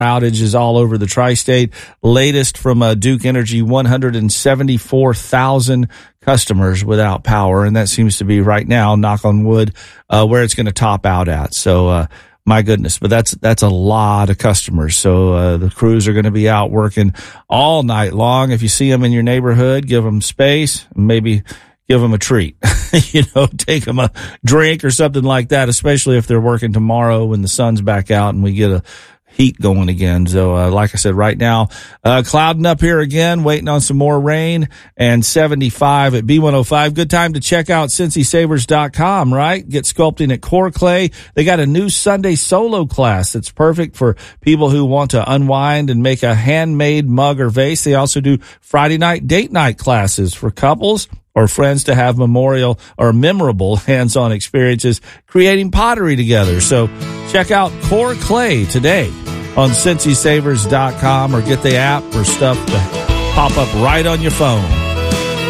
outages all over the tri-state. Latest from Duke Energy, 174,000 customers without power. And that seems to be right now, knock on wood, where it's going to top out at. So, my goodness, but that's a lot of customers. So, the crews are going to be out working all night long. If you see them in your neighborhood, give them space, maybe give them a treat, take them a drink or something like that, especially if they're working tomorrow when the sun's back out and we get a heat going again. So, like I said, right now, clouding up here again, waiting on some more rain, and 75 at B105. Good time to check out CincySavers.com, right? Get sculpting at Core Clay. They got a new Sunday solo class that's perfect for people who want to unwind and make a handmade mug or vase. They also do Friday night date night classes for couples or friends to have memorable hands-on experiences creating pottery together. So check out Core Clay today on CincySavers.com, or get the app or stuff to pop up right on your phone.